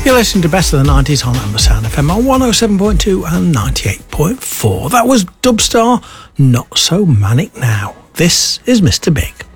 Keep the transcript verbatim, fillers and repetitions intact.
You're listening to Best of the nineties on Amber Sound F M on one oh seven point two and ninety-eight point four. That was Dubstar, Not So Manic Now. This is Mister Big.